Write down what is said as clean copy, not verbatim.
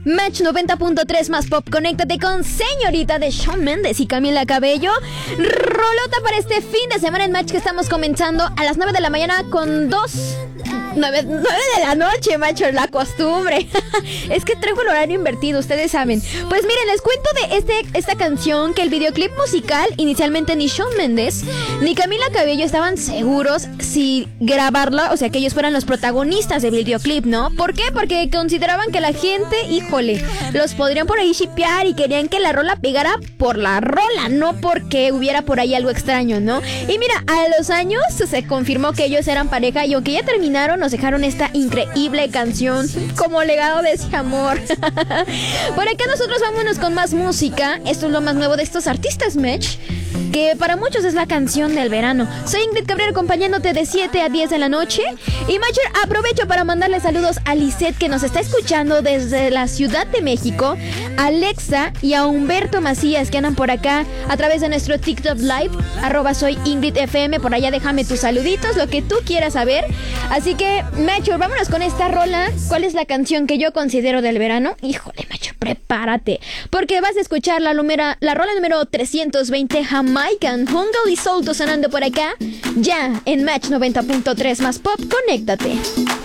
Match 90.3 más pop. Conéctate con Señorita de Shawn Mendes y Camila Cabello. Rolota para este fin de semana en Match que estamos comenzando a las 9 de la mañana con 9 de la noche, macho, la costumbre. Es que traigo el horario invertido, ustedes saben. Pues miren, les cuento de esta canción que el videoclip musical, inicialmente ni Shawn Mendes ni Camila Cabello estaban seguros si grabarla, o sea, que ellos fueran los protagonistas del videoclip, ¿no? ¿Por qué? Porque consideraban que la gente, híjole, los podrían por ahí shippear y querían que la rola pegara por la rola, no porque hubiera por ahí algo extraño, ¿no? Y mira, a los años se confirmó que ellos eran pareja y aunque ya terminaron, nos dejaron esta increíble canción como legado de ese amor. Por acá nosotros vámonos con más música. Esto es lo más nuevo de estos artistas, Match, que para muchos es la canción del verano. Soy Ingrid Cabrera acompañándote de 7 a 10 de la noche. Y Matcher, aprovecho para mandarle saludos a Lisette que nos está escuchando desde la Ciudad de México, a Alexa y a Humberto Macías que andan por acá a través de nuestro TikTok Live, @soy Ingrid FM. Por allá déjame tus saluditos, lo que tú quieras saber. Así que, Matcher, vámonos con esta rola. ¿Cuál es la canción que yo considero del verano? Híjole, Matcher, prepárate, porque vas a escuchar la rola número 320, Jamaican, Jungle y Soul sonando por acá, ya en Match 90.3 más pop. Conéctate.